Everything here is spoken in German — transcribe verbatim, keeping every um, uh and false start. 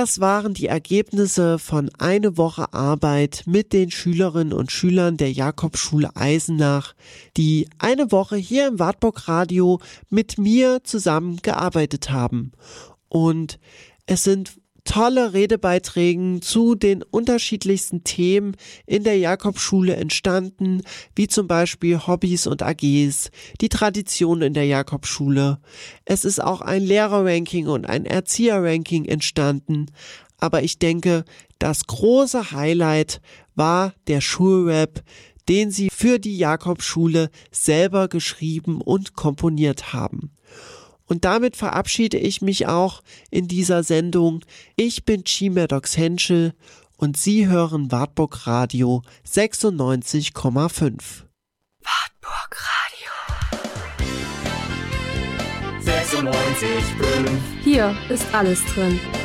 Das waren die Ergebnisse von eine Woche Arbeit mit den Schülerinnen und Schülern der Jakobsschule Eisenach, die eine Woche hier im Wartburg Radio mit mir zusammen gearbeitet haben. Und es sind tolle Redebeiträge zu den unterschiedlichsten Themen in der Jakobsschule entstanden, wie zum Beispiel Hobbys und A Gs, die Tradition in der Jakobsschule. Es ist auch ein Lehrerranking und ein Erzieherranking entstanden. Aber ich denke, das große Highlight war der Schulrap, den sie für die Jakobsschule selber geschrieben und komponiert haben. Und damit verabschiede ich mich auch in dieser Sendung. Ich bin Chimerdox Henschel und Sie hören Wartburg Radio sechsundneunzig Komma fünf. Wartburg Radio sechsundneunzig Komma fünf. Hier ist alles drin.